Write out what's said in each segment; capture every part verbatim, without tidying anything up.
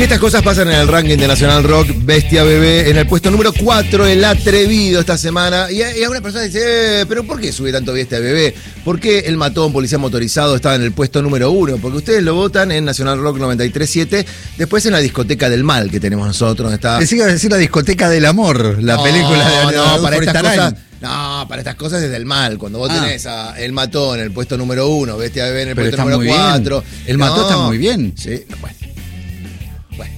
Y estas cosas pasan en el ranking de Nacional Rock. Bestia Bebé en el puesto número cuatro, el atrevido esta semana. Y, y alguna persona dice, eh, pero ¿por qué sube tanto Bestia Bebé? ¿Por qué el matón policía motorizado estaba en el puesto número uno? Porque ustedes lo votan en Nacional Rock noventa y tres punto siete. Después en la discoteca del mal que tenemos nosotros, donde está... Pensé que iba a decir la discoteca del amor, la no, película de No, no, para estas cosas... No, No, para estas cosas es del mal. Cuando vos ah. tenés a El Matón en el puesto número uno, Bestia Bebé en el Pero puesto número cuatro. El no. Matón está muy bien. Sí, bueno. Bueno.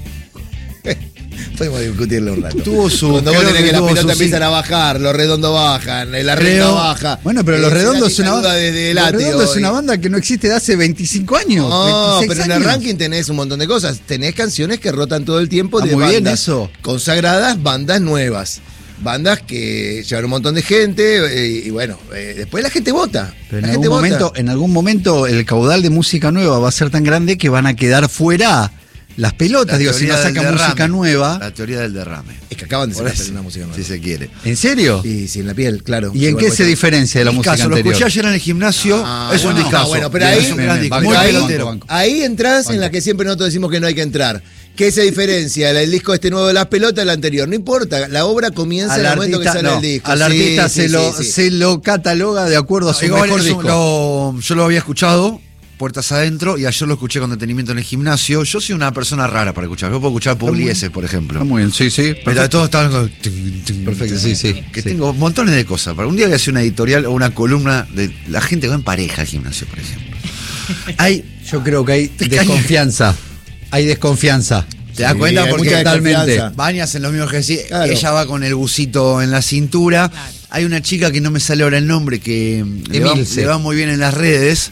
Podemos discutirlo un rato. Tuvo su, Cuando vos tenés que, que las pelotas empiezan sí. a bajar, los redondos bajan, la recta baja. Bueno, pero los redondos es una banda. Desde el los atrio, redondos es una banda que no existe de hace veinticinco años. No, pero en años. el ranking tenés un montón de cosas. Tenés canciones que rotan todo el tiempo ah, de muy bandas bien eso. consagradas, bandas nuevas. Bandas que llevan un montón de gente eh, y bueno, eh, después la gente vota. Pero la en, gente algún vota. momento, en algún momento el caudal de música nueva va a ser tan grande que van a quedar fuera las pelotas. La Digo, si no sacan música nueva. La teoría del derrame. Es que acaban de sacar Por una música nueva. Si se quiere. ¿En serio? Y sí, en la piel, claro. ¿Y en Igual qué se cuesta. diferencia de la música Discazo, lo anterior? escuché ayer en el gimnasio, Ah, es un bueno, discazo. ah, bueno, pero Bien, ahí- es un gran me- disco, banco, muy banco, pelotero. banco. Ahí entras Banco. en la que siempre nosotros decimos que no hay que entrar. ¿Qué se diferencia el disco este nuevo de Las Pelotas del anterior? No importa, la obra comienza en el momento que sale no, el disco. al Sí, artista sí, se, sí, lo, sí. se lo cataloga de acuerdo a su Igual mejor es un- disco. lo- yo lo había escuchado, puertas adentro, y ayer lo escuché con detenimiento en el gimnasio. Yo soy una persona rara para escuchar. Yo puedo escuchar Pugliese, por ejemplo. Está muy bien, sí, sí. Pero todos estaban con... Perfecto, sí, sí. Que sí. tengo montones de cosas. Para un día voy a hacer una editorial o una columna de la gente que va en pareja al gimnasio, por ejemplo. Hay, Yo creo que hay desconfianza. Hay desconfianza. ¿Te das Sí, cuenta? hay Porque mucha totalmente desconfianza. bañas en los mismos ejercicios. Claro. Ella va con el busito en la cintura. Claro. Hay una chica que no me sale ahora el nombre, que le va, le va muy bien en las redes,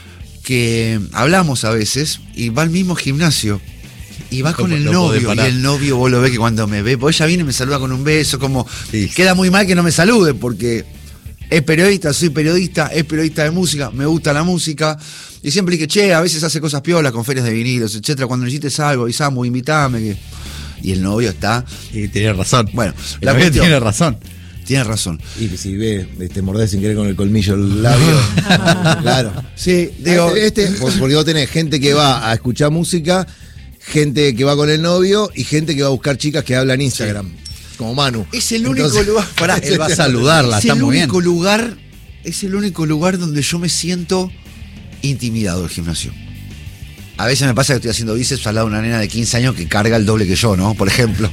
que hablamos a veces y va al mismo gimnasio. Y va con No, el no novio, podés y parar. el novio vos lo ves que cuando me ve, pues ella viene y me saluda con un beso, como Sí. queda muy mal que no me salude, porque es periodista, soy periodista, es periodista de música, me gusta la música, y siempre dije, che, a veces hace cosas piolas con ferias de vinilos, etcétera, cuando necesites algo, avisame, invitame, que... y el novio está... Y tiene razón. Bueno, la la novia cuestión- tiene razón. Tiene razón. Y si ve, te mordés sin querer con el colmillo el labio. Claro. Sí, digo... Este, por- porque vos tenés gente que va a escuchar música, gente que va con el novio y gente que va a buscar chicas que hablan Instagram. Como Manu. Es el único Entonces- lugar... Pará, Él va a saludarla, es está el muy bien. único lugar... Es el único lugar donde yo me siento intimidado, el gimnasio. A veces me pasa que estoy haciendo bíceps al lado de una nena de quince años que carga el doble que yo, ¿no? Por ejemplo.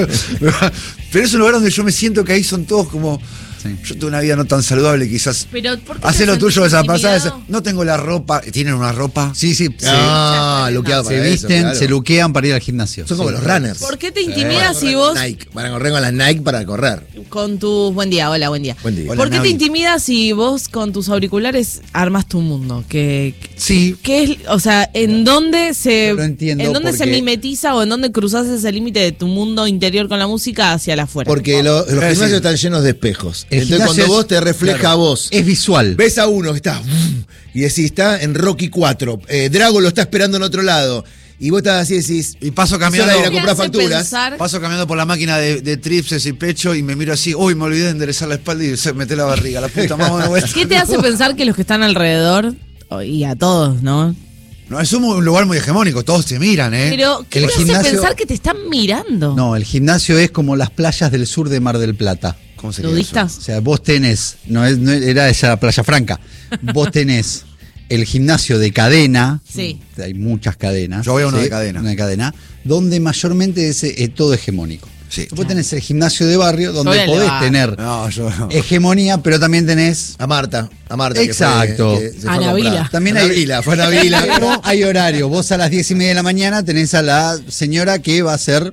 Pero es un lugar donde yo me siento que ahí son todos como... Sí. Yo tengo una vida no tan saludable, quizás. Pero ¿por qué Hacé te lo sentís tuyo esa pasada. intimidado? esa- No tengo la ropa. ¿Tienen una ropa? Sí, sí. Ah, luqueado se para se eso, visten, claro. se luquean para ir al gimnasio. Son como Sí. los runners. ¿Por qué te intimidas si vos Nike. Van a correr con las Nike para correr. con tus... Buen día, hola, buen día. Buen día. Hola, ¿Por qué Navi. te intimidas si vos con tus auriculares armas tu mundo? ¿Qué, Sí. qué es, o sea, en dónde se Yo lo entiendo en dónde se porque- mimetiza o en dónde cruzas ese límite de tu mundo interior con la música hacia la afuera? Porque lo- los Es decir, gimnasios están llenos de espejos. El Entonces gimnasio cuando es- vos te refleja claro, a vos, Es visual. ves a uno que está y decís, está en Rocky cuatro, eh, Drago lo está esperando en otro lado, y vos estás así y decís, Y paso es hora caminando. de ir a ¿Qué comprar hace facturas. pensar- Paso caminando por la máquina de, de tríceps y pecho y me miro así, uy, me olvidé de enderezar la espalda y se mete la barriga, la puta madre. ¿Qué te hace pensar que los que están alrededor, o- y a todos, ¿no? No, es un, un lugar muy hegemónico, todos te miran, ¿eh? Pero, ¿qué El te gimnasio- hace pensar que te están mirando? No, el gimnasio es como las playas del sur de Mar del Plata. ¿Cómo sería ¿Nudistas? O sea, vos tenés, no, es, no era esa la Playa Franca, vos tenés el gimnasio de cadena, Sí. hay muchas cadenas. Yo voy a uno ¿sí? de cadena. Una de cadena, donde mayormente es, es todo hegemónico. Sí. Después tenés el gimnasio de barrio, Voy donde al podés bar. tener eso? No, yo no. hegemonía, pero también tenés... A Marta, a Marta. Exacto. Que fue, que se fue A a Nabila. comprar. También a hay- Nabila, fue a Nabila. Pero hay horario. Vos a las diez y media de la mañana tenés a la señora que va a hacer...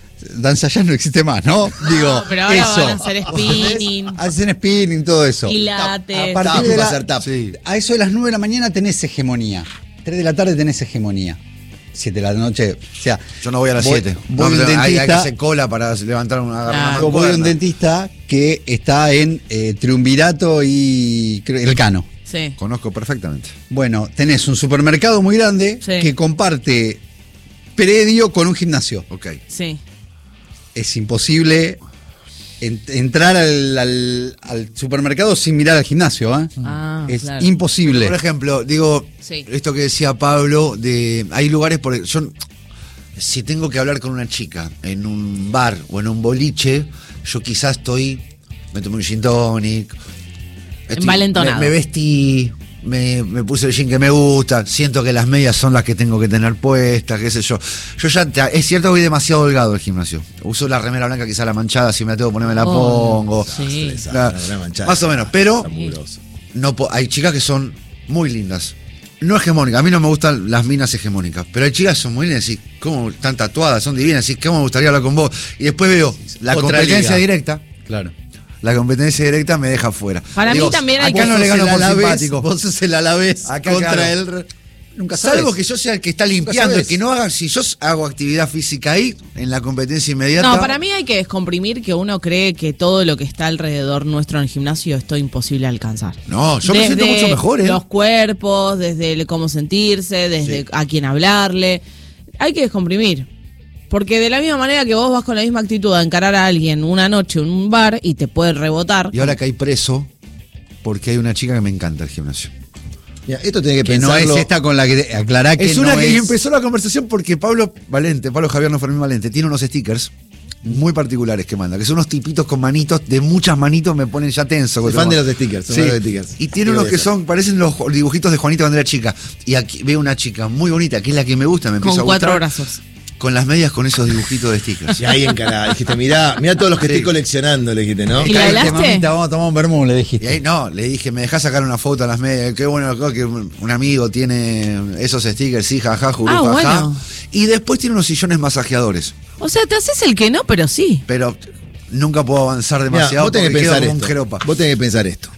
Danza ya no existe más, ¿no? Digo, Pero ahora eso. van a hacer spinning, Hacen spinning, todo eso. pilates. A partir Tap, de va a la- hacer tap. Sí. A eso de las nueve de la mañana tenés hegemonía. tres de la tarde tenés hegemonía. siete de la noche. O sea, Yo no voy a las voy- siete. voy a un hay, hay que dentista- hacer cola para levantar una, agarrar Ah. una yo voy a un mancuerna. dentista que está en eh, Triunvirato y creo- El Cano. Sí. Conozco perfectamente. Bueno, tenés un supermercado muy grande Sí. que comparte predio con un gimnasio. Ok. Sí. Es imposible en- entrar al, al- al supermercado sin mirar al gimnasio, ¿eh? Ah, es claro. imposible. Por ejemplo, digo, Sí. esto que decía Pablo, de hay lugares por yo si tengo que hablar con una chica en un bar o en un boliche, yo quizás estoy, me tomé un gin tonic, estoy- Envalentonado. Me, me vestí, me, me puse el jean que me gusta, siento que las medias son las que tengo que tener puestas, qué sé yo. Yo ya, te- es cierto que voy demasiado holgado al gimnasio. Uso la remera blanca, quizá la manchada, si me la tengo que poner me la Oh, pongo. sí. La- Una gran manchada. más o menos, pero Fabuloso. no po- hay chicas que son muy lindas. No hegemónicas, a mí no me gustan las minas hegemónicas, pero hay chicas que son muy lindas, y ¿cómo están tatuadas? Son divinas, y ¿cómo me gustaría hablar con vos? Y después veo la Otra competencia liga. directa, Claro. la competencia directa me deja fuera. Para mí también hay acá que- no le Vos gano sos por el Alavés, simpático. Vos sos el Alavés Acá, contra claro. él. Nunca sabes. Salvo que yo sea el que está limpiando, el sabes. que no haga, si yo hago actividad física ahí, en la competencia inmediata. No, para mí hay que descomprimir que uno cree que todo lo que está alrededor nuestro en el gimnasio es todo imposible de alcanzar. No, yo me siento mucho mejor, ¿eh? Los cuerpos, desde el cómo sentirse, desde Sí. a quién hablarle. Hay que descomprimir. Porque de la misma manera que vos vas con la misma actitud a encarar a alguien una noche en un bar y te puede rebotar. Y ahora caí preso porque hay una chica que me encanta el gimnasio. Mira, esto tiene que Que no pensarlo. es esta con la que aclará que Es una no que es... empezó la conversación porque Pablo Valente, Pablo Javier No Fermín Valente, tiene unos stickers muy particulares que manda, que son unos tipitos con manitos, de muchas manitos me ponen ya tenso. Soy fan de los stickers, soy Sí. fan de los stickers. Y tiene ¿Qué unos voy a que hacer? son, parecen los dibujitos de Juanita cuando era chica. Y aquí veo una chica muy bonita, que es la que me gusta, me Con empieza a cuatro gustar, brazos. con las medias con esos dibujitos de stickers. Y ahí encarada. Dijiste, mirá, mirá todos los que Sí. estoy coleccionando, le dijiste, ¿no? ¿Y la Cállate, helaste? mamita, vamos a tomar un vermú, le Y dijiste. ahí no, le dije, ¿me dejás sacar una foto a las medias? Qué bueno que un amigo tiene esos stickers, sí, jaja, jurú, Ah, jaja. bueno. Y después tiene unos sillones masajeadores. O sea, te haces el que no, pero sí. Pero nunca puedo avanzar Mirá, demasiado vos tenés porque que quedo pensar como un esto. jeropa. Vos tenés que pensar esto.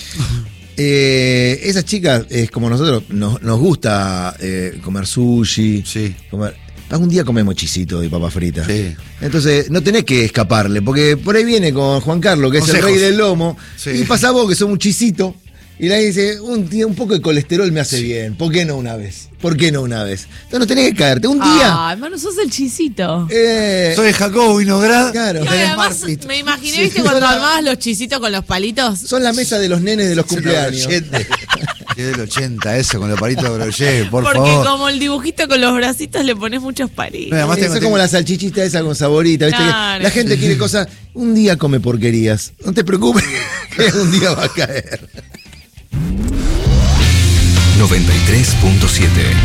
Eh, esas chicas, es como nosotros, nos, nos gusta eh, comer sushi. Sí. Comer, algún día comemos chisito y papa frita. Sí. Entonces, no tenés que escaparle, porque por ahí viene con Juan Carlos, que es Consejos. el rey del lomo, Sí. y pasa vos, que sos un chisito, y le dice, un, un poco de colesterol me hace bien, ¿por qué no una vez? ¿Por qué no una vez? Entonces no tenés que caerte. Un día... Ah, hermano, sos el chisito. eh, Soy Jacobo Vinograd. Claro. Y tenés además, Marfit. me imaginé, Sí. ¿viste cuando armabas los chisitos con los palitos? son la mesa de los nenes de los cumpleaños. Que es del ochenta eso, con los palitos de brochet, por Porque favor. como el dibujito con los bracitos le pones muchos palitos. No, además Eso tengo- es como la salchichita esa con saborita, ¿viste? Claro. Que la gente quiere cosas. Un día come porquerías. No te preocupes, que un día va a caer. noventa y tres punto siete